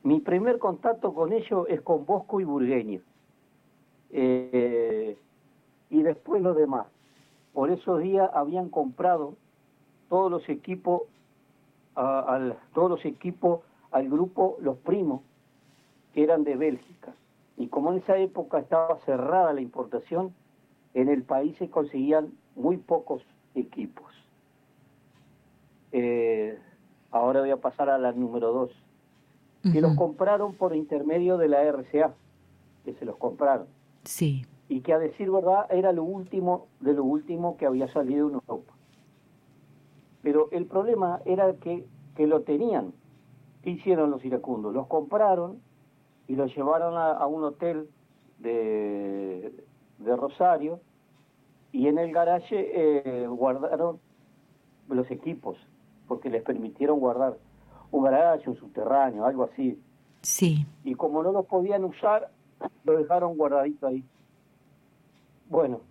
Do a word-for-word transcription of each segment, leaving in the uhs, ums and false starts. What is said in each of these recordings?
mi primer contacto con ellos es con Bosco y Burgueño. Eh, y después lo demás. Por esos días habían comprado todos los equipos, a, al, todos los equipos al grupo Los Primos, que eran de Bélgica. Y como en esa época estaba cerrada la importación, en el país se conseguían muy pocos equipos. Eh, ahora voy a pasar a la número dos, uh-huh. que los compraron por intermedio de la R C A, que se los compraron. Sí. Y que a decir verdad era lo último de lo último que había salido en Europa. Pero el problema era que, que lo tenían. ¿Qué hicieron los iracundos? Los compraron y los llevaron a, a un hotel de, de Rosario, y en el garaje eh, guardaron los equipos, porque les permitieron guardar un garaje, un subterráneo, algo así. Sí. Y como no los podían usar, lo dejaron guardadito ahí. Bueno,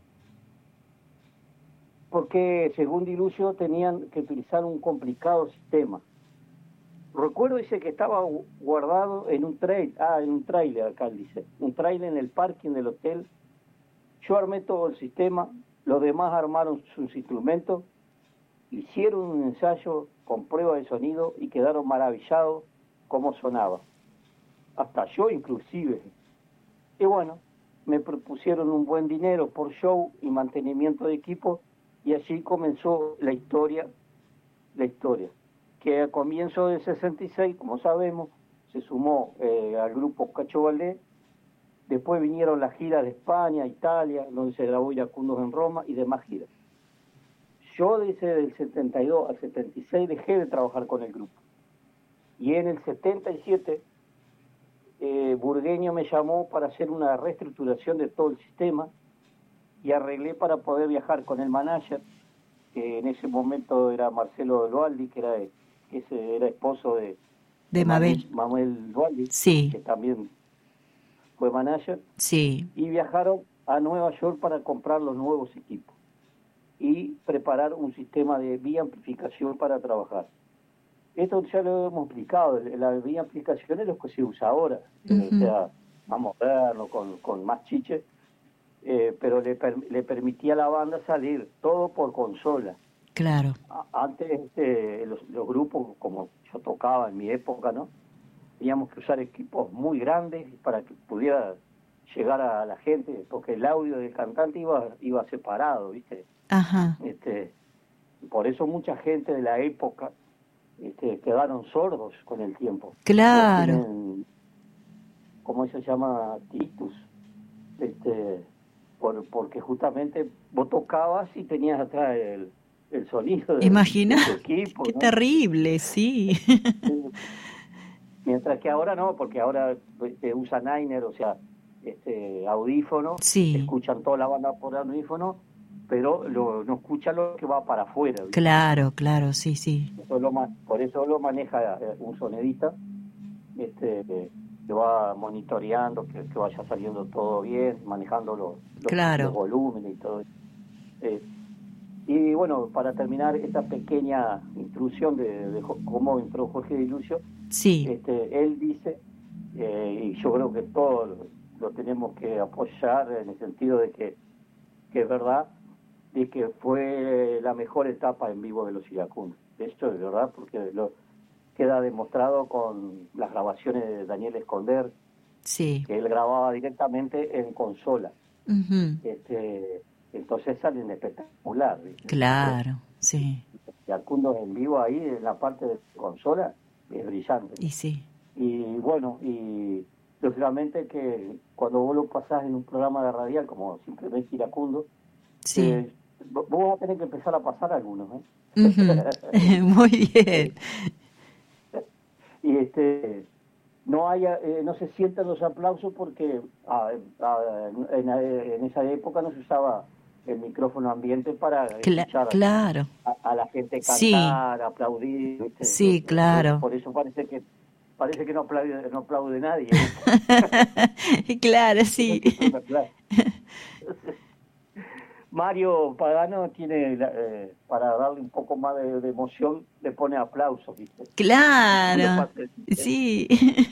porque según Dilucio tenían que utilizar un complicado sistema. Recuerdo, dice, que estaba guardado en un trail, ah, en un trailer, acá dice, un trailer en el parking del hotel. Yo armé todo el sistema, los demás armaron sus instrumentos, hicieron un ensayo con prueba de sonido y quedaron maravillados cómo sonaba. Hasta yo inclusive. Y bueno, me propusieron un buen dinero por show y mantenimiento de equipo, y así comenzó la historia, la historia, que a comienzo del sesenta y seis, como sabemos, se sumó eh, al grupo Cacho Valdés. Después vinieron las giras de España, Italia, donde se grabó Iracundos en Roma, y demás giras. Yo desde el setenta y dos al setenta y seis dejé de trabajar con el grupo. Y en el setenta y siete, eh, Burgueño me llamó para hacer una reestructuración de todo el sistema, y arreglé para poder viajar con el manager, que en ese momento era Marcelo Loaldi, que era, que ese era esposo de, de, de Mabel. Manuel Loaldi, sí. que también fue manager. Sí. Y viajaron a Nueva York para comprar los nuevos equipos y preparar un sistema de biamplificación para trabajar. Esto ya lo hemos explicado, la biamplificación es lo que se usa ahora, uh-huh. o sea, más moderno, con, con más chiche, eh, pero le, per, le permitía a la banda salir todo por consola. Claro. A, antes este, los, los grupos, como yo tocaba en mi época, ¿no?, teníamos que usar equipos muy grandes para que pudiera llegar a la gente, porque el audio del cantante iba iba separado, ¿viste? Ajá. Este, por eso mucha gente de la época este, quedaron sordos con el tiempo. Claro. Tienen, ¿cómo se llama? Tinnitus. Este, por, porque justamente vos tocabas y tenías atrás el, el sonido de, Imagina, de tu equipo. Qué ¿no? terrible, sí. Mientras que ahora no, porque ahora este, usa Niner, o sea, este audífono, sí. escuchan toda la banda por audífono, pero lo, no escuchan lo que va para afuera. ¿Viste? Claro, claro, sí, sí. Eso lo, por eso lo maneja un sonidista, este, que va monitoreando, que, que vaya saliendo todo bien, manejando los, los, claro. los volúmenes y todo eso. Eh, y bueno, para terminar esta pequeña intrusión de, de cómo entró Jorge Dilucio, sí. este, él dice, eh, y yo creo que todos lo, lo tenemos que apoyar en el sentido de que, que es verdad, de que fue la mejor etapa en vivo de los Iracundos. Esto es verdad, porque lo queda demostrado con las grabaciones de Daniel Esconder, sí. que él grababa directamente en consola. Uh-huh. Este, entonces salen espectacular. ¿Viste? Claro, sí. Iracundos en vivo ahí, en la parte de consola, es brillante. Y sí. Y bueno, y lógicamente que cuando vos lo pasás en un programa de radial, como simplemente Iracundo, sí. eh, vos vas a tener que empezar a pasar algunos, ¿eh? Uh-huh. Muy bien. Y este no haya, eh, no se sientan los aplausos porque ah, ah, en, en esa época no se usaba el micrófono ambiente para Cla- escuchar claro. a, a la gente cantar, sí. aplaudir, ¿viste? Sí, claro. Por eso parece que parece que no aplaude, no aplaude nadie. Claro, sí. Mario Pagano tiene, eh, para darle un poco más de, de emoción, le pone aplausos, ¿viste? Claro, sí.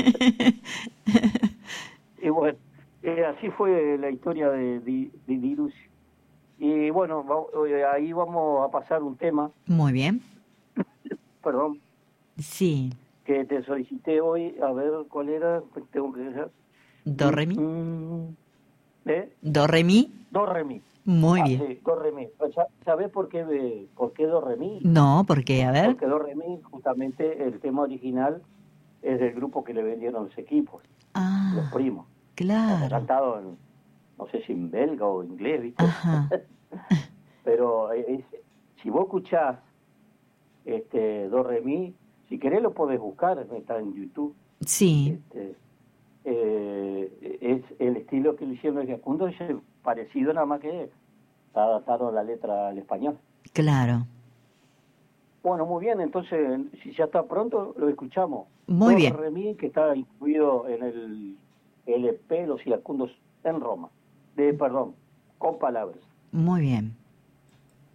Y bueno, eh, así fue la historia de, de, de Dirus. Y bueno, va, eh, ahí vamos a pasar un tema, Muy bien. perdón, Sí. que te solicité hoy, a ver cuál era, tengo que dejar. Do, re, mi. Mm, mm, ¿eh? Do, re, mi. Do, re, mi. Muy Ah, bien. sí, do, re, mi. ¿Sabés por qué, de, por qué do, re, mi? No, ¿por qué? A ver. Porque do, re, mi, justamente el tema original es del grupo que le vendieron los equipos, los Ah, primos. Está claro. cantado en, no sé si en belga o inglés, ¿viste? Ajá. Pero es, si vos escuchás este, do, re, mi, si querés lo podés buscar, está en YouTube. Sí, Este, eh, es el estilo que le hicieron los Yacundo, es parecido, nada más que está adaptado la letra al español. claro. Bueno, muy bien, entonces, si ya está pronto, lo escuchamos. Muy Do, bien. re, mi, que está incluido en el L P Los Iracundos en Roma. De, perdón, con palabras. Muy bien.